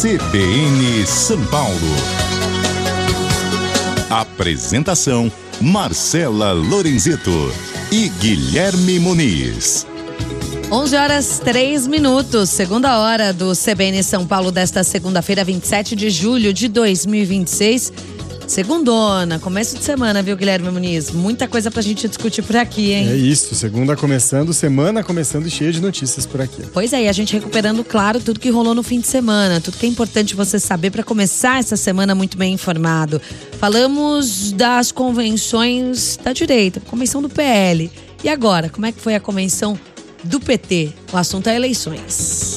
CBN São Paulo. Apresentação: Marcela Lorenzeto e Guilherme Muniz. 11h03, segunda hora do CBN São Paulo desta segunda-feira, 27 de julho de 2026. Segundona, começo de semana, viu, Guilherme Muniz? Muita coisa pra gente discutir por aqui, hein? É isso, segunda começando, semana começando e cheia de notícias por aqui. Pois é, e a gente recuperando, claro, tudo que rolou no fim de semana, tudo que é importante você saber pra começar essa semana muito bem informado. Falamos das convenções da direita, convenção do PL. E agora, como é que foi a convenção do PT? O assunto é eleições.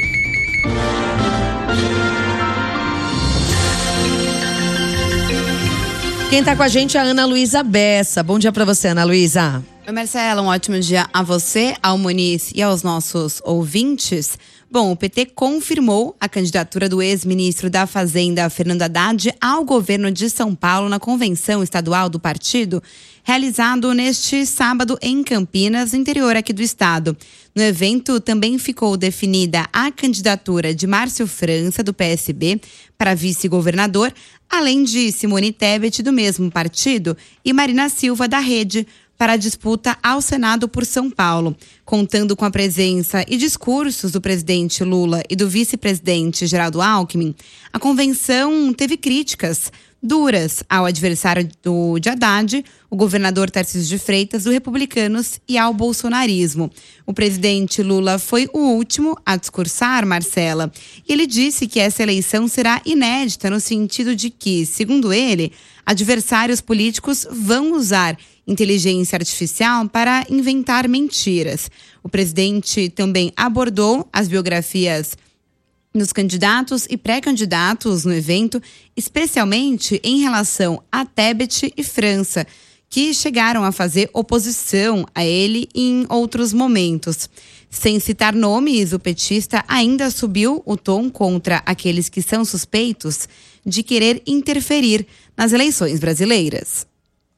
Quem tá com a gente é a Ana Luísa Bessa. Bom dia pra você, Ana Luísa. Oi, Marcela, um ótimo dia a você, ao Muniz e aos nossos ouvintes. Bom, o PT confirmou a candidatura do ex-ministro da Fazenda, Fernando Haddad, ao governo de São Paulo na convenção estadual do partido, realizado neste sábado em Campinas, no interior aqui do estado. No evento também ficou definida a candidatura de Márcio França, do PSB, para vice-governador, além de Simone Tebet, do mesmo partido, e Marina Silva, da Rede, para a disputa ao Senado por São Paulo. Contando com a presença e discursos do presidente Lula e do vice-presidente Geraldo Alckmin, a convenção teve críticas duras ao adversário de Haddad, o governador Tarcísio de Freitas, do Republicanos, e ao bolsonarismo. O presidente Lula foi o último a discursar, Marcela. Ele disse que essa eleição será inédita no sentido de que, segundo ele, adversários políticos vão usar inteligência artificial para inventar mentiras. O presidente também abordou as biografias dos candidatos e pré-candidatos no evento, especialmente em relação a Tebet e França, que chegaram a fazer oposição a ele em outros momentos. Sem citar nomes, o petista ainda subiu o tom contra aqueles que são suspeitos de querer interferir nas eleições brasileiras.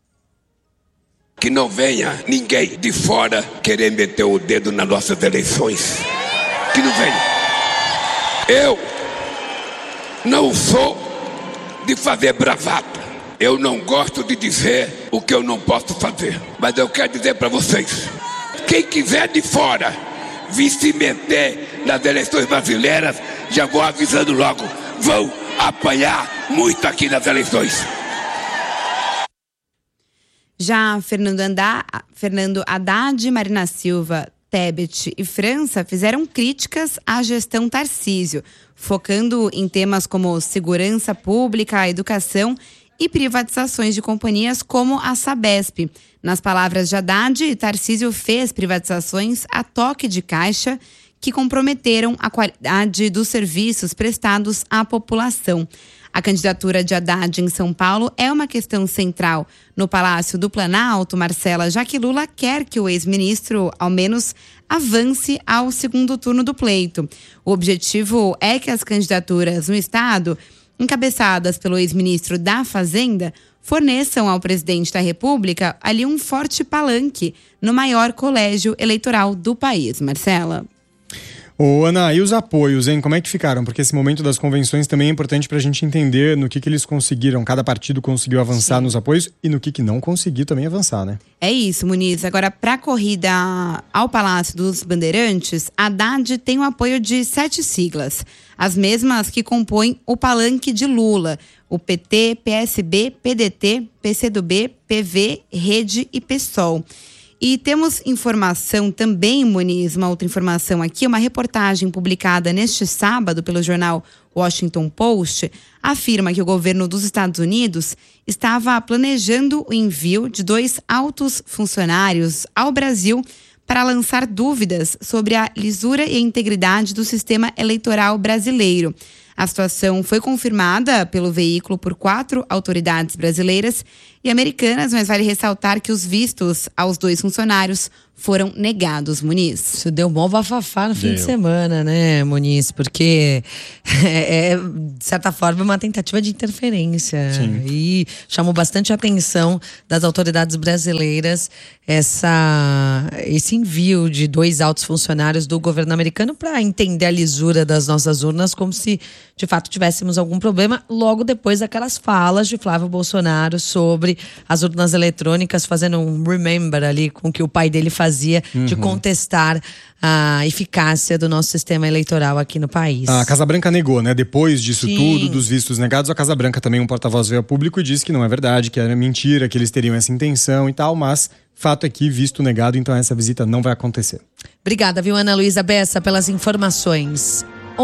Que não venha ninguém de fora querer meter o dedo nas nossas eleições. Que não venha. Eu não sou de fazer bravata. Eu não gosto de dizer o que eu não posso fazer. Mas eu quero dizer para vocês: quem quiser de fora vir se meter nas eleições brasileiras, já vou avisando logo, vão apanhar muito aqui nas eleições. Já Fernando Haddad, Marina Silva, Tebet e França fizeram críticas à gestão Tarcísio, focando em temas como segurança pública, educação e privatizações de companhias como a Sabesp. Nas palavras de Haddad, Tarcísio fez privatizações a toque de caixa que comprometeram a qualidade dos serviços prestados à população. A candidatura de Haddad em São Paulo é uma questão central no Palácio do Planalto, Marcela, já que Lula quer que o ex-ministro, ao menos, avance ao segundo turno do pleito. O objetivo é que as candidaturas no estado, encabeçadas pelo ex-ministro da Fazenda, forneçam ao presidente da República ali um forte palanque no maior colégio eleitoral do país, Marcela. Ô, Ana, e os apoios, hein? Como é que ficaram? Porque esse momento das convenções também é importante para a gente entender no que eles conseguiram. Cada partido conseguiu avançar Sim. nos apoios e no que não conseguiu também avançar, né? É isso, Muniz. Agora, para a corrida ao Palácio dos Bandeirantes, Haddad tem o apoio de 7 siglas. As mesmas que compõem o palanque de Lula. O PT, PSB, PDT, PCdoB, PV, Rede e PSOL. E temos informação também, Muniz, uma outra informação aqui, uma reportagem publicada neste sábado pelo jornal Washington Post, afirma que o governo dos Estados Unidos estava planejando o envio de 2 altos funcionários ao Brasil para lançar dúvidas sobre a lisura e a integridade do sistema eleitoral brasileiro. A situação foi confirmada pelo veículo por 4 autoridades brasileiras e americanas, mas vale ressaltar que os vistos aos 2 funcionários foram negados, Muniz. Isso deu um bom bafafá no fim de semana, né, Muniz? Porque de certa forma, uma tentativa de interferência. Sim. E chamou bastante a atenção das autoridades brasileiras esse envio de 2 altos funcionários do governo americano para entender a lisura das nossas urnas como se de fato tivéssemos algum problema, logo depois daquelas falas de Flávio Bolsonaro sobre as urnas eletrônicas, fazendo um remember ali com o que o pai dele fazia de contestar a eficácia do nosso sistema eleitoral aqui no país. A Casa Branca negou, né? Depois disso Sim. tudo, dos vistos negados, a Casa Branca também, um porta-voz veio a público e disse que não é verdade, que era mentira, que eles teriam essa intenção e tal, mas fato é que visto negado, então essa visita não vai acontecer. Obrigada, viu, Ana Luísa Bessa, pelas informações.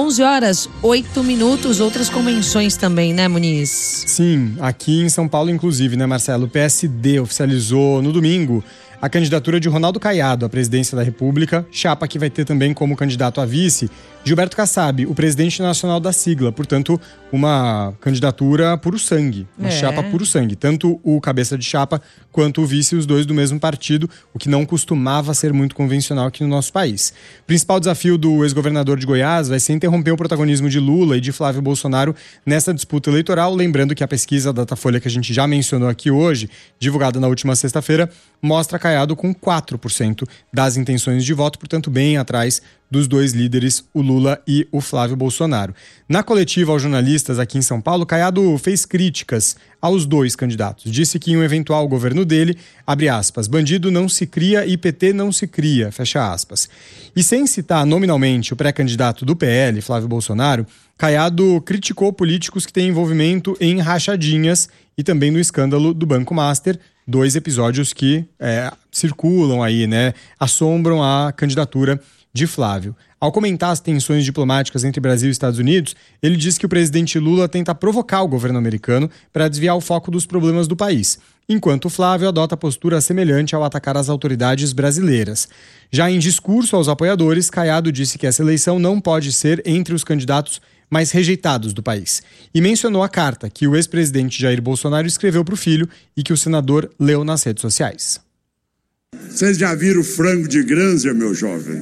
11h08, outras convenções também, né, Muniz? Sim, aqui em São Paulo, inclusive, né, Marcelo? O PSD oficializou no domingo a candidatura de Ronaldo Caiado à presidência da República, chapa que vai ter também como candidato a vice Gilberto Kassab, o presidente nacional da sigla, portanto, uma candidatura puro sangue, uma chapa puro sangue. Tanto o cabeça de chapa quanto o vice, os dois do mesmo partido, o que não costumava ser muito convencional aqui no nosso país. O principal desafio do ex-governador de Goiás vai ser interromper o protagonismo de Lula e de Flávio Bolsonaro nessa disputa eleitoral, lembrando que a pesquisa Datafolha que a gente já mencionou aqui hoje, divulgada na última sexta-feira, mostra Caiado com 4% das intenções de voto, portanto bem atrás dos dois líderes, o Lula e o Flávio Bolsonaro. Na coletiva aos jornalistas aqui em São Paulo, Caiado fez críticas aos dois candidatos. Disse que em um eventual governo dele, abre aspas, bandido não se cria e PT não se cria, fecha aspas. E sem citar nominalmente o pré-candidato do PL, Flávio Bolsonaro, Caiado criticou políticos que têm envolvimento em rachadinhas e também no escândalo do Banco Master, dois episódios que circulam aí, né, assombram a candidatura de Flávio. Ao comentar as tensões diplomáticas entre Brasil e Estados Unidos, ele disse que o presidente Lula tenta provocar o governo americano para desviar o foco dos problemas do país, enquanto Flávio adota postura semelhante ao atacar as autoridades brasileiras. Já em discurso aos apoiadores, Caiado disse que essa eleição não pode ser entre os candidatos mais rejeitados do país. E mencionou a carta que o ex-presidente Jair Bolsonaro escreveu para o filho e que o senador leu nas redes sociais. Vocês já viram o frango de Granja, meu jovem?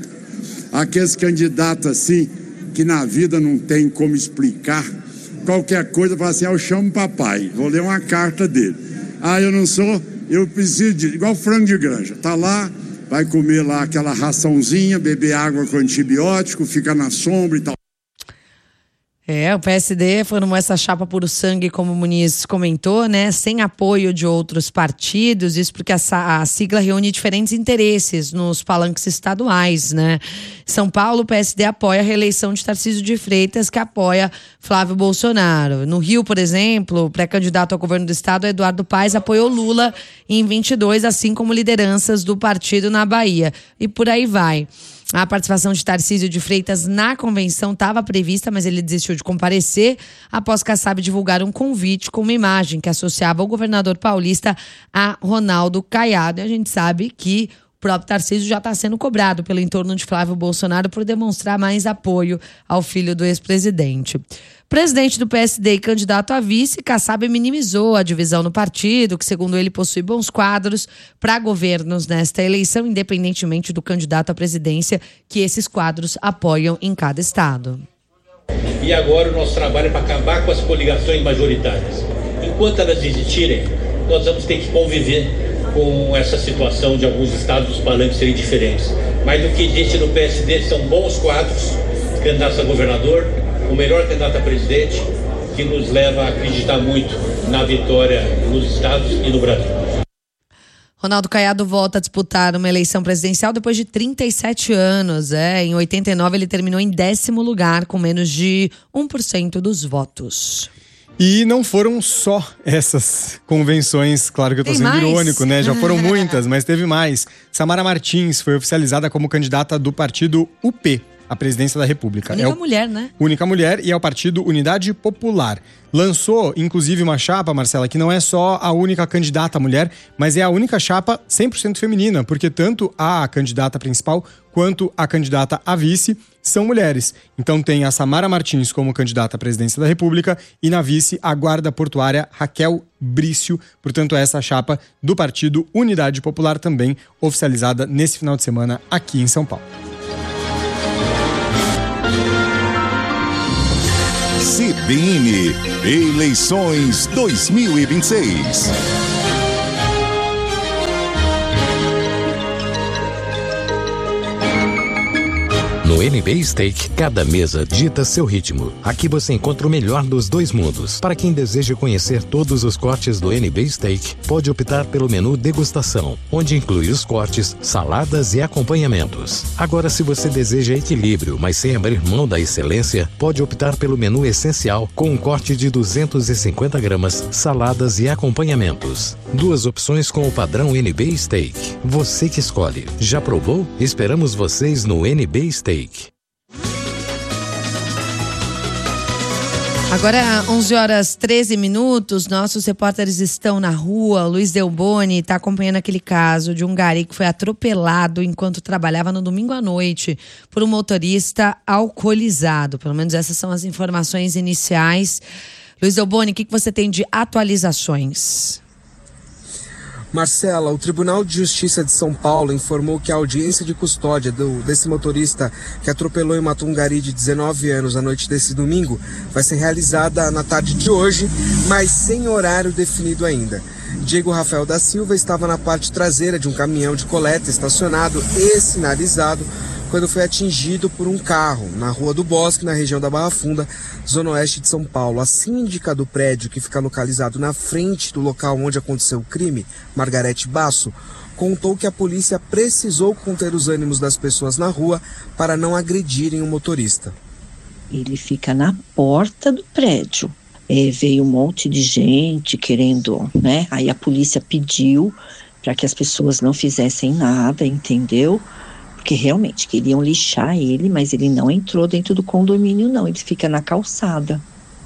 Aqueles candidatos assim, que na vida não tem como explicar, qualquer coisa, fala assim, eu chamo papai, vou ler uma carta dele. Eu não sou, eu preciso de, igual frango de granja, tá lá, vai comer lá aquela raçãozinha, beber água com antibiótico, fica na sombra e tal. O PSD formou essa chapa puro sangue, como o Muniz comentou, né? Sem apoio de outros partidos, isso porque a sigla reúne diferentes interesses nos palanques estaduais, né? São Paulo, o PSD apoia a reeleição de Tarcísio de Freitas, que apoia Flávio Bolsonaro. No Rio, por exemplo, o pré-candidato ao governo do estado, Eduardo Paes, apoiou Lula em 22, assim como lideranças do partido na Bahia. E por aí vai. A participação de Tarcísio de Freitas na convenção estava prevista, mas ele desistiu de comparecer após Kassab divulgar um convite com uma imagem que associava o governador paulista a Ronaldo Caiado. E a gente sabe que o próprio Tarcísio já está sendo cobrado pelo entorno de Flávio Bolsonaro por demonstrar mais apoio ao filho do ex-presidente. Presidente do PSD e candidato a vice, Kassab minimizou a divisão no partido, que segundo ele possui bons quadros para governos nesta eleição, independentemente do candidato à presidência que esses quadros apoiam em cada estado. E agora o nosso trabalho é para acabar com as coligações majoritárias. Enquanto elas existirem, nós vamos ter que conviver com essa situação de alguns estados os palanques serem diferentes. Mas o que existe no PSD são bons quadros, candidatos a governador, o melhor candidato a presidente, que nos leva a acreditar muito na vitória nos estados e no Brasil. Ronaldo Caiado volta a disputar uma eleição presidencial depois de 37 anos. Em 89 ele terminou em 10º lugar, com menos de 1% dos votos. E não foram só essas convenções, claro que eu tô sendo irônico, né? Já foram muitas, mas teve mais. Samara Martins foi oficializada como candidata do partido UP, à presidência da República. Única mulher, né? Única mulher, e é o partido Unidade Popular. Lançou, inclusive, uma chapa, Marcela, que não é só a única candidata mulher, mas é a única chapa 100% feminina, porque tanto a candidata principal quanto a candidata a vice são mulheres. Então tem a Samara Martins como candidata à presidência da República e na vice a guarda portuária Raquel Brício. Portanto, essa chapa do partido Unidade Popular também oficializada nesse final de semana aqui em São Paulo. CBN Eleições 2026. No NB Steak, cada mesa dita seu ritmo. Aqui você encontra o melhor dos dois mundos. Para quem deseja conhecer todos os cortes do NB Steak, pode optar pelo menu degustação, onde inclui os cortes, saladas e acompanhamentos. Agora, se você deseja equilíbrio, mas sem abrir mão da excelência, pode optar pelo menu essencial, com um corte de 250 gramas, saladas e acompanhamentos. 2 opções com o padrão NB Steak. Você que escolhe. Já provou? Esperamos vocês no NB Steak. Agora, 11h13, nossos repórteres estão na rua. O Luiz Delboni está acompanhando aquele caso de um gari que foi atropelado enquanto trabalhava no domingo à noite por um motorista alcoolizado. Pelo menos essas são as informações iniciais. Luiz Delboni, o que você tem de atualizações? Marcela, o Tribunal de Justiça de São Paulo informou que a audiência de custódia desse motorista que atropelou e matou um gari de 19 anos na noite desse domingo vai ser realizada na tarde de hoje, mas sem horário definido ainda. Diego Rafael da Silva estava na parte traseira de um caminhão de coleta estacionado e sinalizado quando foi atingido por um carro na Rua do Bosque, na região da Barra Funda, zona oeste de São Paulo. A síndica do prédio, que fica localizado na frente do local onde aconteceu o crime, Margarete Basso, contou que a polícia precisou conter os ânimos das pessoas na rua para não agredirem o motorista. Ele fica na porta do prédio. Veio um monte de gente querendo, né? Aí a polícia pediu para que as pessoas não fizessem nada, entendeu? Porque realmente queriam lixar ele, mas ele não entrou dentro do condomínio, não. Ele fica na calçada.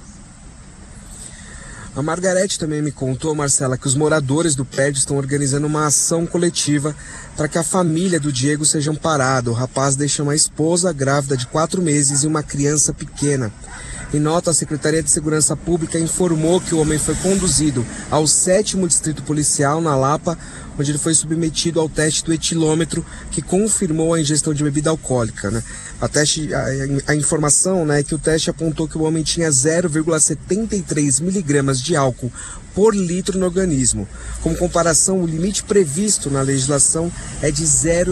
A Margarete também me contou, Marcela, que os moradores do prédio estão organizando uma ação coletiva para que a família do Diego seja amparada. O rapaz deixa uma esposa grávida de 4 meses e uma criança pequena. Em nota, a Secretaria de Segurança Pública informou que o homem foi conduzido ao 7º Distrito Policial, na Lapa, onde ele foi submetido ao teste do etilômetro, que confirmou a ingestão de bebida alcoólica, né? A informação, né, é que o teste apontou que o homem tinha 0,73 miligramas de álcool por litro no organismo. Como comparação, o limite previsto na legislação é de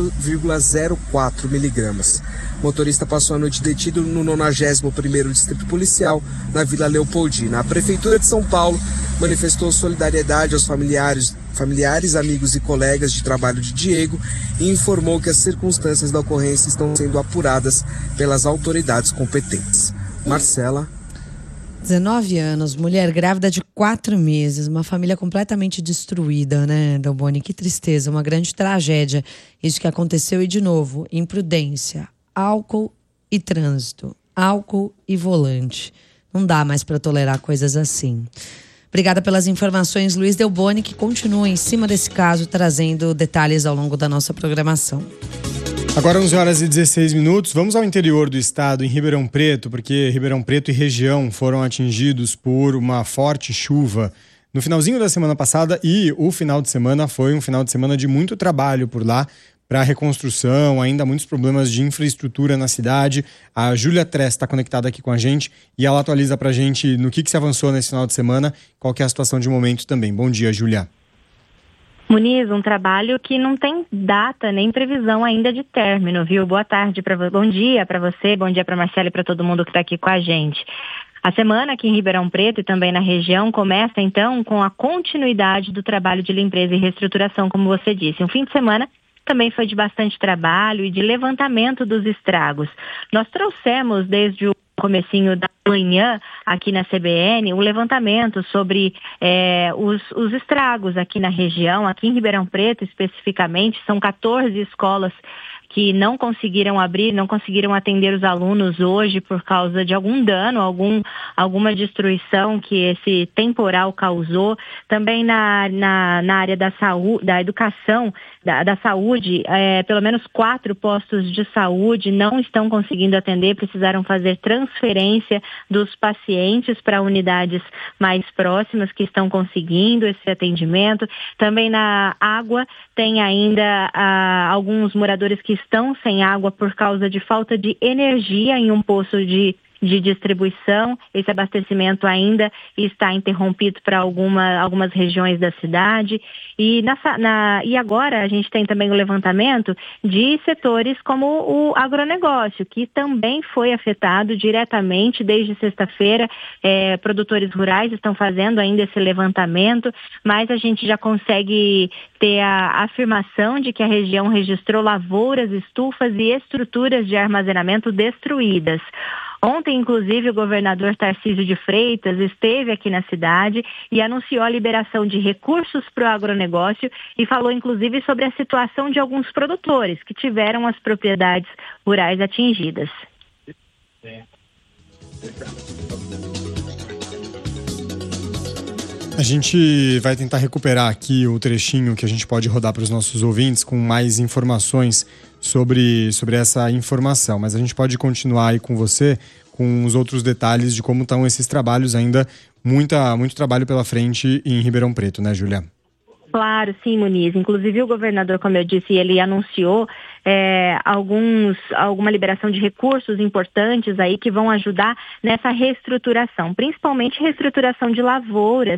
0,04 miligramas. O motorista passou a noite detido no 91º Distrito Policial, na Vila Leopoldina. A Prefeitura de São Paulo manifestou solidariedade aos familiares, amigos e colegas de trabalho de Diego e informou que as circunstâncias da ocorrência estão sendo apuradas pelas autoridades competentes. Marcela. 19 anos, mulher grávida de 4 meses, uma família completamente destruída, né, Delboni? Que tristeza, uma grande tragédia. Isso que aconteceu e, de novo, imprudência, álcool e trânsito, álcool e volante. Não dá mais para tolerar coisas assim. Obrigada pelas informações, Luiz Delboni, que continua em cima desse caso, trazendo detalhes ao longo da nossa programação. Agora 11h16, vamos ao interior do estado, em Ribeirão Preto, porque Ribeirão Preto e região foram atingidos por uma forte chuva no finalzinho da semana passada e o final de semana foi um final de semana de muito trabalho por lá para a reconstrução, ainda muitos problemas de infraestrutura na cidade. A Júlia Tress está conectada aqui com a gente e ela atualiza para a gente no que se avançou nesse final de semana, qual que é a situação de momento também. Bom dia, Júlia. Muniz, um trabalho que não tem data nem previsão ainda de término, viu? Boa tarde, bom dia para você, bom dia para Marcela e para todo mundo que está aqui com a gente. A semana aqui em Ribeirão Preto e também na região começa então com a continuidade do trabalho de limpeza e reestruturação, como você disse. Um fim de semana também foi de bastante trabalho e de levantamento dos estragos. Nós trouxemos desde o comecinho da manhã aqui na CBN um levantamento sobre os estragos aqui na região, aqui em Ribeirão Preto especificamente. São 14 escolas que não conseguiram abrir, não conseguiram atender os alunos hoje por causa de algum dano, alguma destruição que esse temporal causou. Também na área da saúde, da educação, da saúde, pelo menos 4 postos de saúde não estão conseguindo atender, precisaram fazer transferência dos pacientes para unidades mais próximas que estão conseguindo esse atendimento. Também na água tem ainda alguns moradores que estão sem água por causa de falta de energia em um poço de de distribuição. Esse abastecimento ainda está interrompido para algumas regiões da cidade. E agora a gente tem também o levantamento de setores como o agronegócio, que também foi afetado diretamente desde sexta-feira. Produtores rurais estão fazendo ainda esse levantamento, mas a gente já consegue ter a afirmação de que a região registrou lavouras, estufas e estruturas de armazenamento destruídas. Ontem, inclusive, o governador Tarcísio de Freitas esteve aqui na cidade e anunciou a liberação de recursos para o agronegócio e falou, inclusive, sobre a situação de alguns produtores que tiveram as propriedades rurais atingidas. A gente vai tentar recuperar aqui o trechinho que a gente pode rodar para os nossos ouvintes com mais informações sobre essa informação, mas a gente pode continuar aí com você com os outros detalhes de como estão esses trabalhos ainda, muito trabalho pela frente em Ribeirão Preto, né, Júlia? Claro, sim, Muniz. Inclusive o governador, como eu disse, ele anunciou alguma liberação de recursos importantes aí que vão ajudar nessa reestruturação, principalmente reestruturação de lavouras.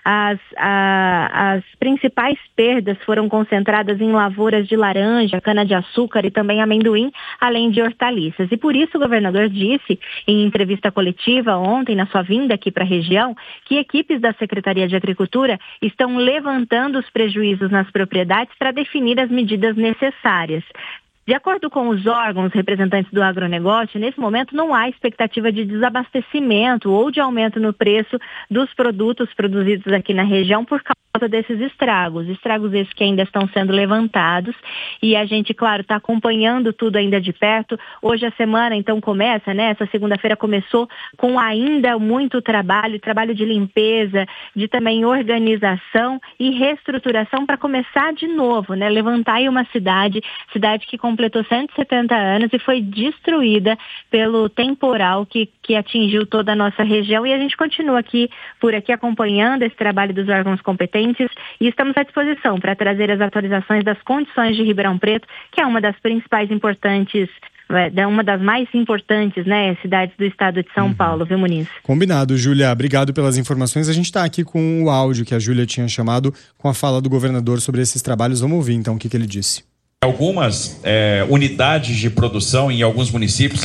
As principais perdas foram concentradas em lavouras de laranja, cana-de-açúcar e também amendoim, além de hortaliças. E por isso o governador disse em entrevista coletiva ontem, na sua vinda aqui para a região, que equipes da Secretaria de Agricultura estão levantando os prejuízos nas propriedades para definir as medidas necessárias. De acordo com os órgãos representantes do agronegócio, nesse momento não há expectativa de desabastecimento ou de aumento no preço dos produtos produzidos aqui na região por causa desses estragos esses que ainda estão sendo levantados, e a gente, claro, está acompanhando tudo ainda de perto. Hoje a semana então começa, né? Essa segunda-feira começou com ainda muito trabalho de limpeza, de também organização e reestruturação para começar de novo, né? Levantar aí uma cidade que completou 170 anos e foi destruída pelo temporal que atingiu toda a nossa região, e a gente continua por aqui acompanhando esse trabalho dos órgãos competentes e estamos à disposição para trazer as atualizações das condições de Ribeirão Preto, que é uma das principais importantes, uma das mais importantes, né, cidades do estado de São Paulo, viu, Muniz? Combinado, Júlia. Obrigado pelas informações. A gente está aqui com o áudio que a Júlia tinha chamado com a fala do governador sobre esses trabalhos. Vamos ouvir então o que ele disse. Algumas unidades de produção em alguns municípios,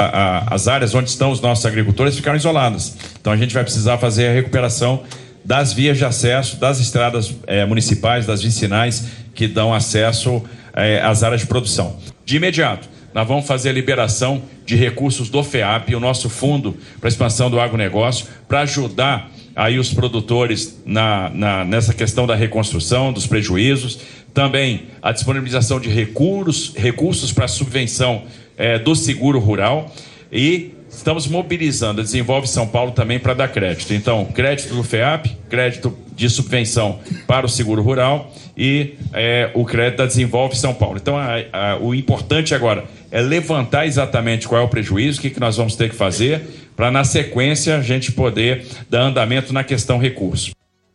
as áreas onde estão os nossos agricultores ficaram isoladas. Então a gente vai precisar fazer a recuperação das vias de acesso, das estradas municipais, das vicinais que dão acesso às áreas de produção. De imediato, nós vamos fazer a liberação de recursos do FEAP, o nosso fundo para expansão do agronegócio, para ajudar aí os produtores nessa questão da reconstrução, dos prejuízos. Também a disponibilização de recursos para a subvenção do seguro rural, e estamos mobilizando a Desenvolve São Paulo também para dar crédito. Então, crédito do FEAP, crédito de subvenção para o seguro rural e o crédito da Desenvolve São Paulo. Então, o importante agora é levantar exatamente qual é o prejuízo, o que nós vamos ter que fazer para, na sequência, a gente poder dar andamento na questão recurso.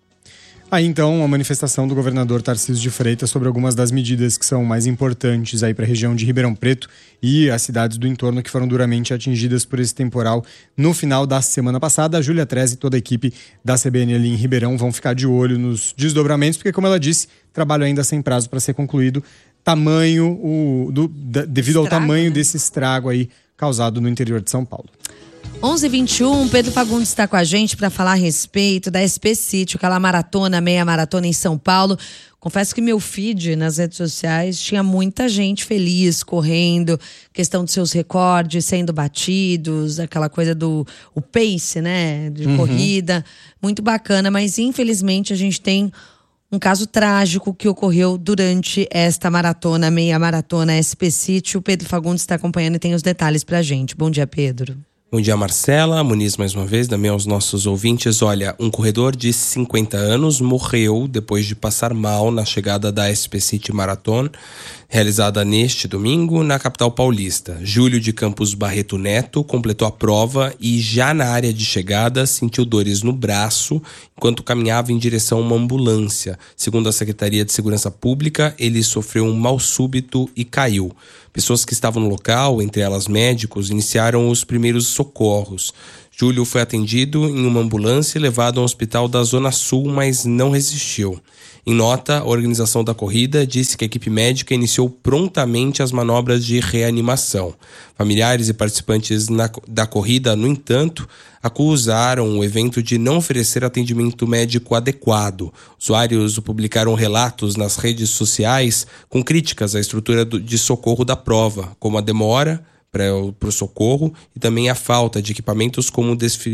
Aí então a manifestação do governador Tarcísio de Freitas sobre algumas das medidas que são mais importantes aí para a região de Ribeirão Preto e as cidades do entorno que foram duramente atingidas por esse temporal no final da semana passada. A Júlia Treze e toda a equipe da CBN ali em Ribeirão vão ficar de olho nos desdobramentos, porque, como ela disse, trabalho ainda sem prazo para ser concluído, devido ao tamanho desse estrago aí causado no interior de São Paulo. 11h21, Pedro Fagundes está com a gente para falar a respeito da SP City, aquela meia maratona em São Paulo. Confesso que meu feed nas redes sociais tinha muita gente feliz, correndo, questão dos seus recordes sendo batidos, aquela coisa do pace, né, de corrida, muito bacana, mas infelizmente a gente tem um caso trágico que ocorreu durante esta meia maratona SP City. O Pedro Fagundes está acompanhando e tem os detalhes pra gente. Bom dia, Pedro. Bom dia, Marcela, Muniz mais uma vez, também aos nossos ouvintes. Olha, um corredor de 50 anos morreu depois de passar mal na chegada da SP City Marathon, realizada neste domingo na capital paulista. Júlio de Campos Barreto Neto completou a prova e já na área de chegada sentiu dores no braço enquanto caminhava em direção a uma ambulância. Segundo a Secretaria de Segurança Pública, ele sofreu um mal súbito e caiu. Pessoas que estavam no local, entre elas médicos, iniciaram os primeiros socorros. Júlio foi atendido em uma ambulância e levado a um hospital da Zona Sul, mas não resistiu. Em nota, a organização da corrida disse que a equipe médica iniciou prontamente as manobras de reanimação. Familiares e participantes da corrida, no entanto, acusaram o evento de não oferecer atendimento médico adequado. Usuários publicaram relatos nas redes sociais com críticas à estrutura de socorro da prova, como a demora para o socorro e também a falta de equipamentos como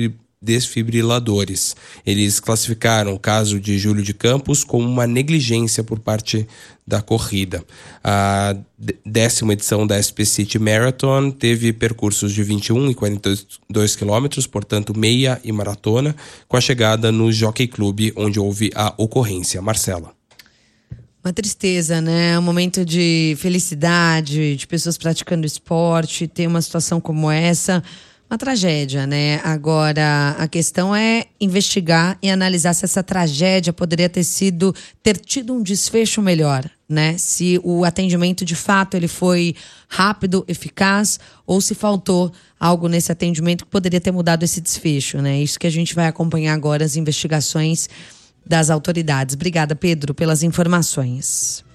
desfibriladores. Eles classificaram o caso de Júlio de Campos como uma negligência por parte da corrida. A 10ª edição da SP City Marathon teve percursos de 21 e 42 quilômetros, portanto meia e maratona, com a chegada no Jockey Club, onde houve a ocorrência. Marcela. Uma tristeza, né? Um momento de felicidade, de pessoas praticando esporte, ter uma situação como essa, uma tragédia, né? Agora, a questão é investigar e analisar se essa tragédia poderia ter tido um desfecho melhor, né? Se o atendimento, de fato, ele foi rápido, eficaz, ou se faltou algo nesse atendimento que poderia ter mudado esse desfecho, né? Isso que a gente vai acompanhar agora, as investigações das autoridades. Obrigada, Pedro, pelas informações.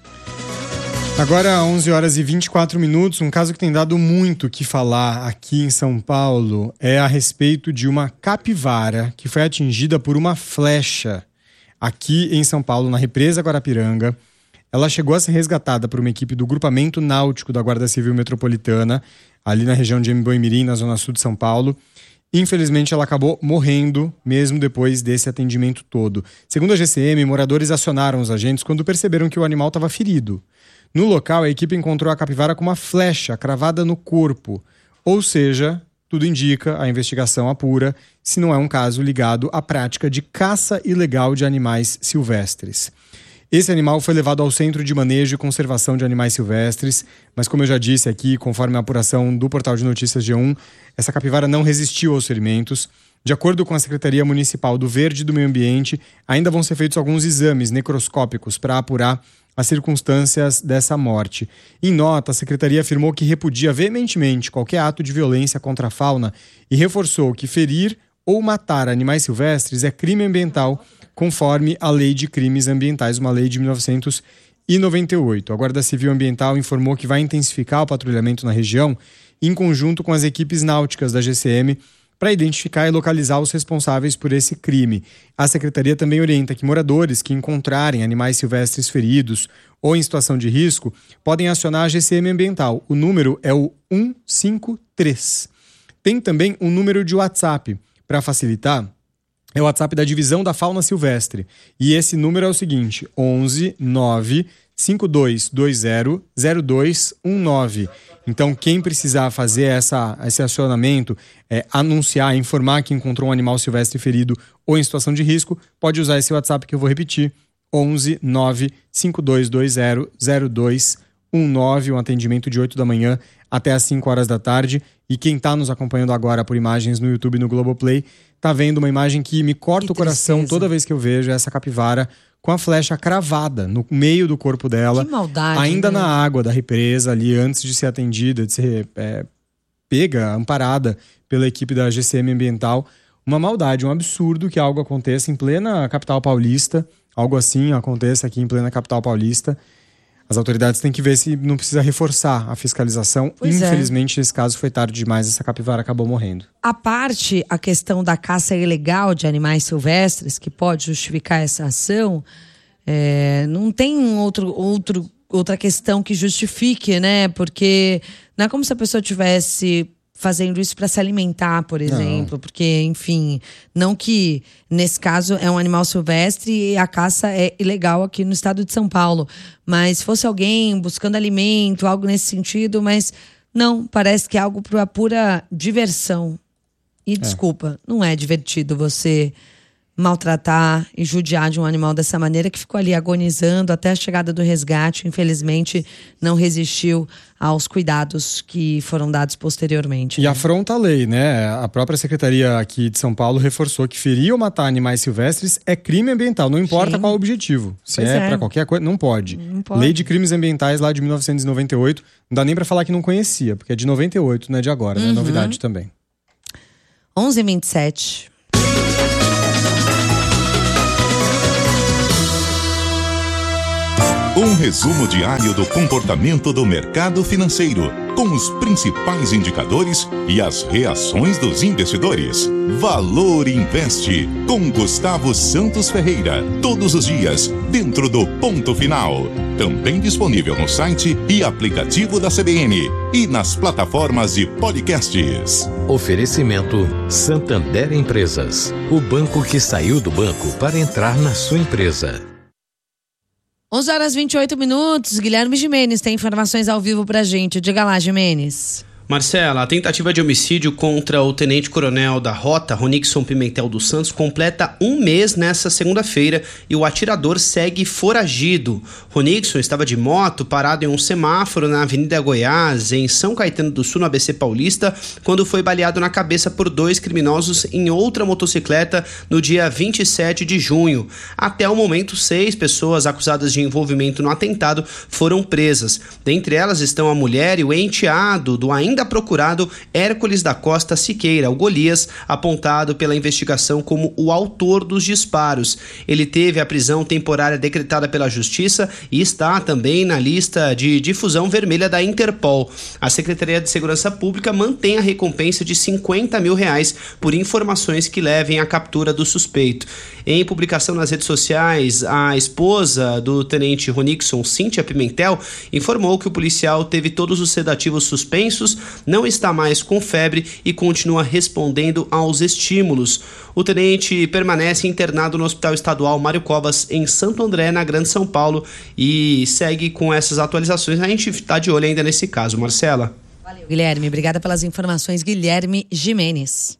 Agora, 11 horas e 24 minutos, um caso que tem dado muito o que falar aqui em São Paulo é a respeito de uma capivara que foi atingida por uma flecha aqui em São Paulo, na represa Guarapiranga. Ela chegou a ser resgatada por uma equipe do Grupamento Náutico da Guarda Civil Metropolitana, ali na região de Boi-mirim, na zona sul de São Paulo. Infelizmente, ela acabou morrendo mesmo depois desse atendimento todo. Segundo a GCM, moradores acionaram os agentes quando perceberam que o animal estava ferido. No local, a equipe encontrou a capivara com uma flecha cravada no corpo. Ou seja, tudo indica, a investigação apura, se não é um caso ligado à prática de caça ilegal de animais silvestres. Esse animal foi levado ao Centro de Manejo e Conservação de Animais Silvestres, mas como eu já disse aqui, conforme a apuração do portal de notícias G1, essa capivara não resistiu aos ferimentos. De acordo com a Secretaria Municipal do Verde e do Meio Ambiente, ainda vão ser feitos alguns exames necroscópicos para apurar as circunstâncias dessa morte. Em nota, a Secretaria afirmou que repudia veementemente qualquer ato de violência contra a fauna e reforçou que ferir ou matar animais silvestres é crime ambiental, conforme a Lei de Crimes Ambientais, uma lei de 1998. A Guarda Civil Ambiental informou que vai intensificar o patrulhamento na região em conjunto com as equipes náuticas da GCM para identificar e localizar os responsáveis por esse crime. A Secretaria também orienta que moradores que encontrarem animais silvestres feridos ou em situação de risco podem acionar a GCM Ambiental. O número é o 153. Tem também um número de WhatsApp para facilitar. É o WhatsApp da Divisão da Fauna Silvestre. E esse número é o seguinte: 11 9 5220 0219. Então, quem precisar fazer esse acionamento, anunciar, informar que encontrou um animal silvestre ferido ou em situação de risco, pode usar esse WhatsApp que eu vou repetir: 11 9 5220 0219. Um atendimento de 8 da manhã até às 5 horas da tarde. E quem está nos acompanhando agora por imagens no YouTube e no Globoplay, tá vendo uma imagem que me corta o coração toda vez que eu vejo essa capivara com a flecha cravada no meio do corpo dela. Que maldade, ainda né? Na água da represa ali, antes de ser atendida, de ser pega, amparada pela equipe da GCM Ambiental. Uma maldade, um absurdo que algo aconteça em plena capital paulista, algo assim aconteça aqui em plena capital paulista. As autoridades têm que ver se não precisa reforçar a fiscalização. Infelizmente, nesse caso foi tarde demais, essa capivara acabou morrendo. A questão da caça ilegal de animais silvestres, que pode justificar essa ação, não tem outra questão que justifique, né? Porque não é como se a pessoa tivesse fazendo isso para se alimentar, por exemplo. Porque, enfim, não que nesse caso é um animal silvestre e a caça é ilegal aqui no estado de São Paulo. Mas se fosse alguém buscando alimento, algo nesse sentido, mas não, parece que é algo para pura diversão. E desculpa, não é divertido você maltratar e judiar de um animal dessa maneira, que ficou ali agonizando até a chegada do resgate. Infelizmente, não resistiu aos cuidados que foram dados posteriormente. E afronta a lei, né? A própria Secretaria aqui de São Paulo reforçou que ferir ou matar animais silvestres é crime ambiental, não importa qual o objetivo. Se é para qualquer coisa, não pode. Lei de Crimes Ambientais lá de 1998, não dá nem para falar que não conhecia, porque é de 98, não é de agora, né? Novidade também. 11h27. Um resumo diário do comportamento do mercado financeiro, com os principais indicadores e as reações dos investidores. Valor Investe, com Gustavo Santos Ferreira, todos os dias, dentro do Ponto Final. Também disponível no site e aplicativo da CBN e nas plataformas de podcasts. Oferecimento Santander Empresas, o banco que saiu do banco para entrar na sua empresa. 11h28. Guilherme Gimenez tem informações ao vivo pra gente. Diga lá, Gimenez. Marcela, a tentativa de homicídio contra o tenente-coronel da Rota, Ronixon Pimentel dos Santos, completa um mês nesta segunda-feira e o atirador segue foragido. Ronixon estava de moto parado em um semáforo na Avenida Goiás, em São Caetano do Sul, no ABC Paulista, quando foi baleado na cabeça por 2 criminosos em outra motocicleta no dia 27 de junho. Até o momento, 6 pessoas acusadas de envolvimento no atentado foram presas. Dentre elas estão a mulher e o enteado do ainda procurado Hércules da Costa Siqueira, o Golias, apontado pela investigação como o autor dos disparos. Ele teve a prisão temporária decretada pela Justiça e está também na lista de difusão vermelha da Interpol. A Secretaria de Segurança Pública mantém a recompensa de R$50 mil por informações que levem à captura do suspeito. Em publicação nas redes sociais, a esposa do tenente Ronixon, Cíntia Pimentel, informou que o policial teve todos os sedativos suspensos, não está mais com febre e continua respondendo aos estímulos. O tenente permanece internado no Hospital Estadual Mário Covas, em Santo André, na Grande São Paulo, e segue com essas atualizações. A gente está de olho ainda nesse caso. Marcela. Valeu, Guilherme. Obrigada pelas informações, Guilherme Gimenez.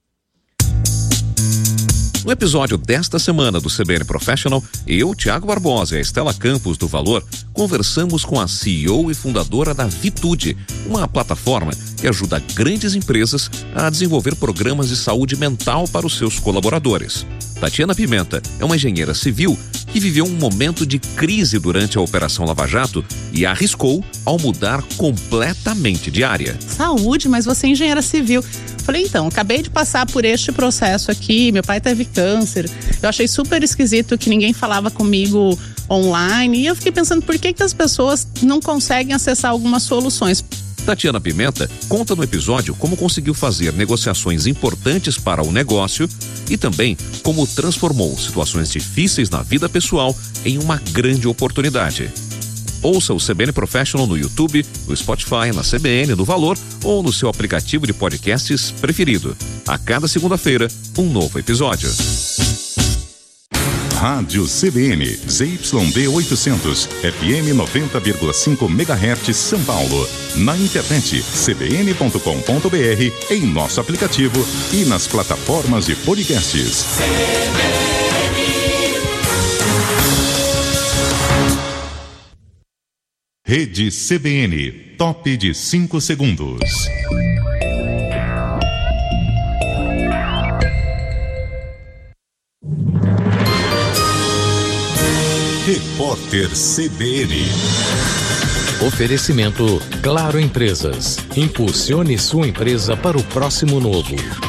No episódio desta semana do CBN Professional, eu, Thiago Barbosa e a Estela Campos do Valor, conversamos com a CEO e fundadora da Vitude, uma plataforma que ajuda grandes empresas a desenvolver programas de saúde mental para os seus colaboradores. Tatiana Pimenta é uma engenheira civil que viveu um momento de crise durante a Operação Lava Jato e arriscou ao mudar completamente de área. Saúde, mas você é engenheira civil. Falei, então, acabei de passar por este processo aqui, meu pai teve câncer. Eu achei super esquisito que ninguém falava comigo online e eu fiquei pensando por que as pessoas não conseguem acessar algumas soluções. Tatiana Pimenta conta no episódio como conseguiu fazer negociações importantes para o negócio e também como transformou situações difíceis na vida pessoal em uma grande oportunidade. Ouça o CBN Professional no YouTube, no Spotify, na CBN, no Valor ou no seu aplicativo de podcasts preferido. A cada segunda-feira, um novo episódio. Rádio CBN, ZYD 800, FM 90,5 MHz São Paulo. Na internet, cbn.com.br, em nosso aplicativo e nas plataformas de podcasts. Rede CBN, top de 5 segundos. Repórter CBN. Oferecimento Claro Empresas. Impulsione sua empresa para o próximo novo.